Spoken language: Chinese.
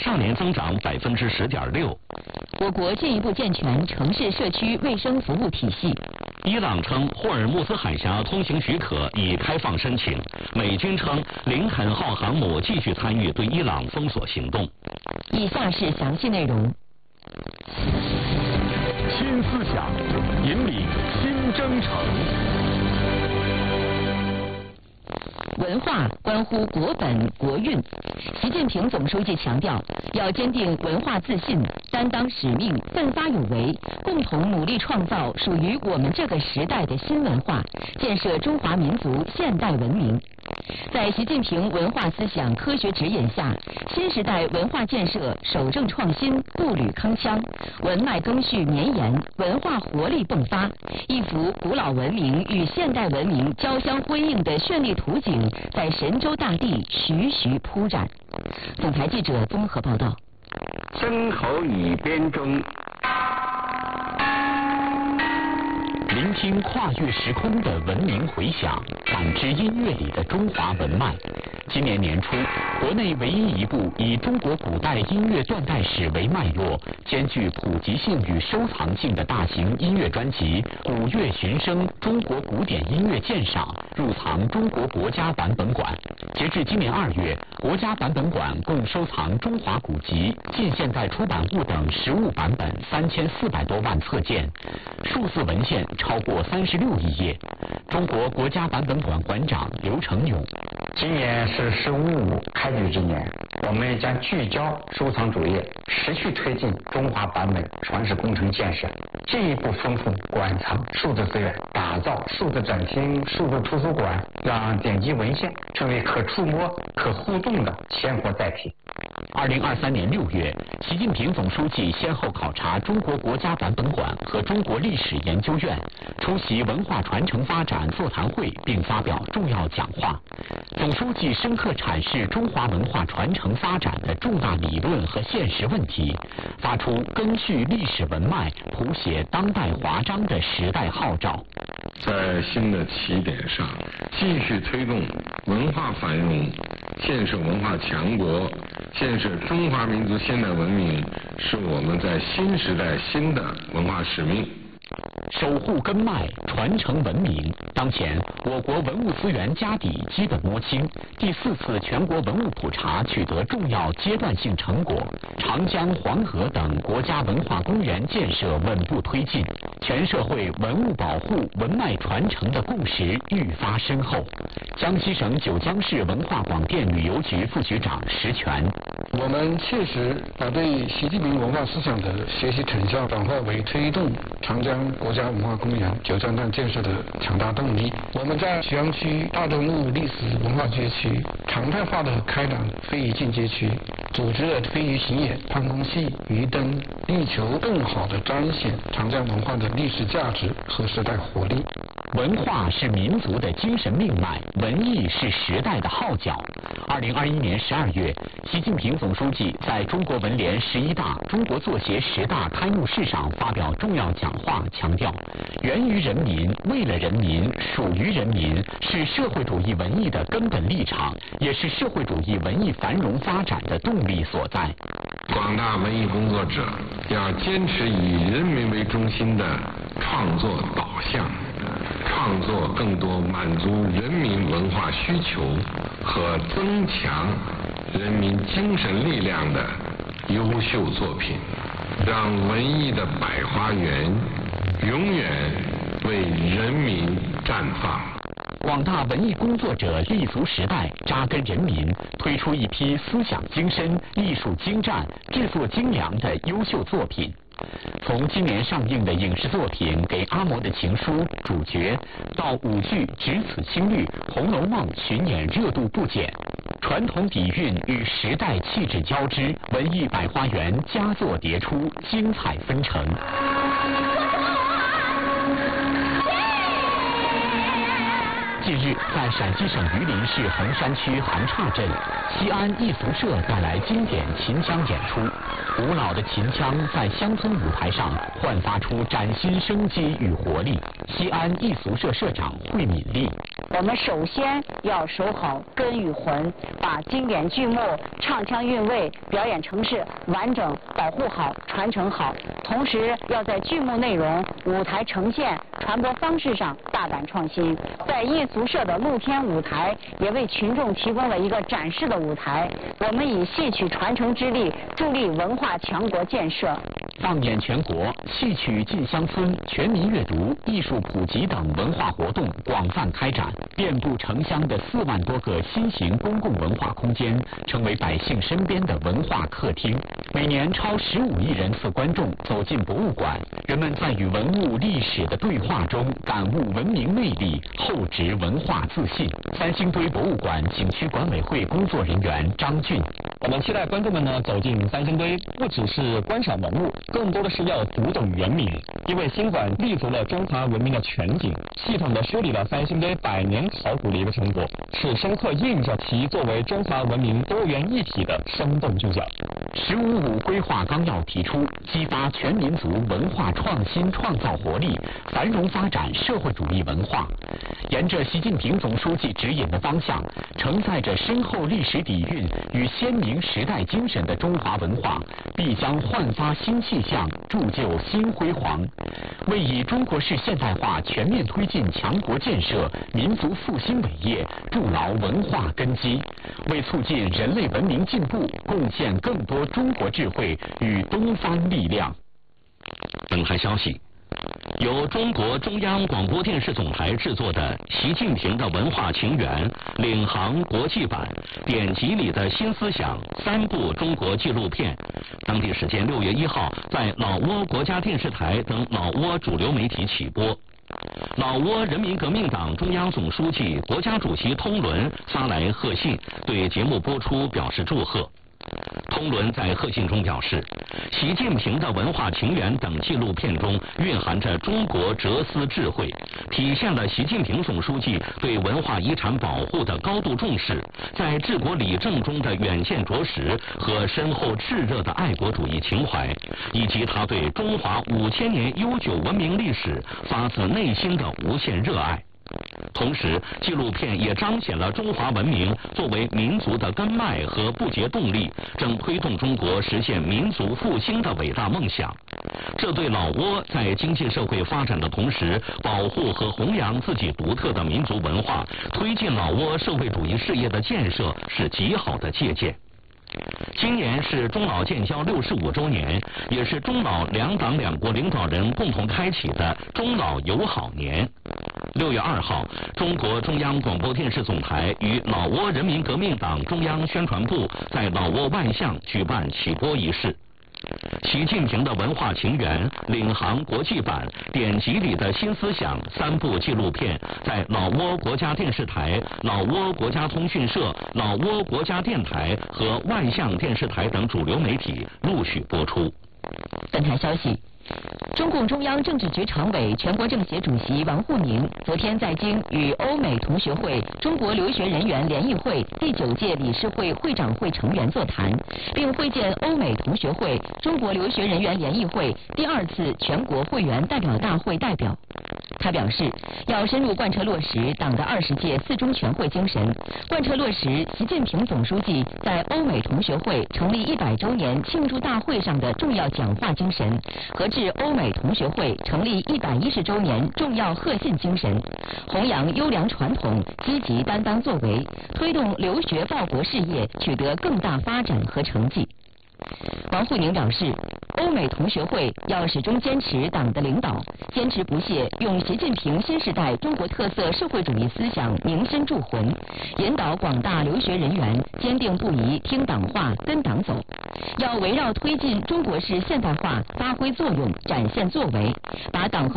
上年增长10.6%。 我国进一步健全城市社区卫生服务体系。 伊朗称霍尔木兹海峡通行许可已开放申请。美军称林肯号航母继续参与对伊朗封锁行动。 以下是详细内容。 新思想引领新征程。 文化关乎国本国运。习近平总书记强调，要坚定文化自信，担当使命，奋发有为，共同努力创造属于我们这个时代的新文化，建设中华民族现代文明。在习近平文化思想科学指引下，新时代文化建设守正创新，步履铿锵，文脉更续绵延，文化活力迸发，一幅古老文明与现代文明交相辉映的绚丽图景在神州大地徐徐铺展。总台记者综合报道。 声口语编中， 聆听跨越时空的文明回响，感知音乐里的中华文脉。今年年初，国内唯一一部以中国古代音乐断代史为脉络，兼具普及性与收藏性的大型音乐专辑《古乐寻声：中国古典音乐鉴赏》入藏中国国家版本馆。截至今年2月，国家版本馆共收藏中华古籍、近现代出版物等实物版本3400多万册件，数字文献超过36亿页。中国国家版本馆馆长刘成勇： 今年是15开局之年，我们将聚焦收藏主业，持续推进中华版本传世工程建设，进一步丰富馆藏数字资源，打造数字展厅、数字图书馆，让典籍文献成为可触摸、可互动的鲜活载体。 2023年6月，习近平总书记先后考察中国国家版本馆和中国历史研究院，出席文化传承发展座谈会并发表重要讲话。总书记深刻阐释中华文化传承发展的重大理论和现实问题，发出根续历史文脉、谱写当代华章的时代号召。 在新的起点上，继续推动文化繁荣，建设文化强国，建设中华民族现代文明，是我们在新时代新的文化使命。 守护根脉，传承文明。当前，我国文物资源家底基本摸清，第4次全国文物普查取得重要阶段性成果，长江、黄河等国家文化公园建设稳步推进，全社会文物保护、文脉传承的共识愈发深厚。江西省九江市文化广电旅游局副局长石泉： 我们切实把对习近平文化思想的学习成效转化为推动长江国家文化公园九江段建设的强大动力。我们在徐阳区大东路历史文化街区常态化的开展非遗进阶区，组织了非遗巡演、攀空戏、鱼灯，力求更好地彰显长江文化的历史价值和时代活力。 文化是民族的精神命脉，文艺是时代的号角。2021年12月，习近平总书记在中国文联11大、中国作协10大开幕式上发表重要讲话，强调源于人民、为了人民、属于人民是社会主义文艺的根本立场，也是社会主义文艺繁荣发展的动力所在。 广大文艺工作者要坚持以人民为中心的创作导向，创作更多满足人民文化需求和增强人民精神力量的优秀作品，让文艺的百花园永远为人民绽放。 广大文艺工作者立足时代，扎根人民，推出一批思想精深、艺术精湛、制作精良的优秀作品。从今年上映的影视作品《给阿嬷的情书》主角，到舞剧《只此青绿》《红楼梦》巡演热度不减，传统底蕴与时代气质交织，文艺百花园佳作迭出，精彩纷呈。近日，在陕西省榆林市横山区韩岔镇，西安艺俗社带来经典秦腔演出。古老的秦腔在乡村舞台上焕发出崭新生机与活力。西安艺俗社社长惠敏丽： 我们首先要守好根与魂，把经典剧目、唱腔韵味、表演程式完整保护好、传承好。同时，要在剧目内容、舞台呈现、传播方式上大胆创新。在艺足社的露天舞台也为群众提供了一个展示的舞台。我们以戏曲传承之力，助力文化强国建设。 放眼全国，戏曲进乡村、全民阅读、艺术普及等文化活动广泛开展，遍布城乡的4万多个新型公共文化空间，成为百姓身边的文化客厅。每年超15亿人次观众走进博物馆，人们在与文物历史的对话中感悟文明魅力，厚植文化自信。三星堆博物馆景区管委会工作人员张俊： 我们期待观众们呢走进三星堆，不只是观赏文物，更多的是要读懂原名。因为新馆立足了中华文明的全景，系统的梳理了三星堆100年考古的一个成果，是深刻印证其作为中华文明多元一体的生动注脚。 15.5规划纲要提出，激发全民族文化创新创造活力，繁荣发展社会主义文化。沿着习近平总书记指引的方向，承载着深厚历史底蕴与鲜明时代精神的中华文化，必将焕发新气象，铸就新辉煌，为以中国式现代化全面推进强国建设、民族复兴伟业筑牢文化根基，为促进人类文明进步贡献更多中国智慧与东方力量。 本台消息，由中国中央广播电视总台制作的《习近平的文化情缘》领航国际版典籍里的新思想3部中国纪录片，当地时间6月1号在老挝国家电视台等老挝主流媒体起播。老挝人民革命党中央总书记、国家主席通伦发来贺信，对节目播出表示祝贺。通伦在贺信中表示，习近平的文化情缘等纪录片中蕴含着中国哲思智慧，体现了习近平总书记对文化遗产保护的高度重视，在治国理政中的远见卓识和深厚炽热的爱国主义情怀，以及他对中华5000年悠久文明历史发自内心的无限热爱。同时，纪录片也彰显了中华文明作为民族的根脉和不竭动力，正推动中国实现民族复兴的伟大梦想。这对老挝在经济社会发展的同时，保护和弘扬自己独特的民族文化，推进老挝社会主义事业的建设是极好的借鉴。今年是中老建交65周年，也是中老两党两国领导人共同开启的中老友好年。6月2号，中国中央广播电视总台与老挝人民革命党中央宣传部在老挝万象举办起播仪式。习近平的文化情缘领航国际版典籍里的新思想3部纪录片在老挝国家电视台、老挝国家通讯社、老挝国家电台和万象电视台等主流媒体陆续播出。 本台消息，中共中央政治局常委、全国政协主席王沪宁昨天在京与欧美同学会中国留学人员联谊会第9届理事会会长会成员座谈，并会见欧美同学会中国留学人员联谊会第2次全国会员代表大会代表。他表示，要深入贯彻落实党的20届4中全会精神，贯彻落实习近平总书记在欧美同学会成立100周年庆祝大会上的重要讲话精神和致欧美同学会成立110周年重要贺信精神，弘扬优良传统，积极担当作为，推动留学报国事业取得更大发展和成绩。王沪宁表示，欧美同学会要始终坚持党的领导，坚持不懈用习近平新时代中国特色社会主义思想凝身铸魂，引导广大留学人员坚定不移听党话跟党走，要围绕推进中国式现代化发挥作用展现作为，把党和